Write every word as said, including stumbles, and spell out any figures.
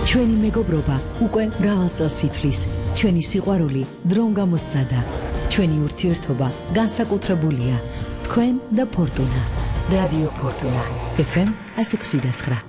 ჩვენი მეგობრობა უკვე მრავალ წელს ითვლის. ჩვენი სიყვარული დრომ გამოსცადა. ჩვენი ურთიერთობა განსაკუთრებულია. თქვენ და ფორტუნა. რადიო ფორტუნა. ეფ ემ one oh six point nine.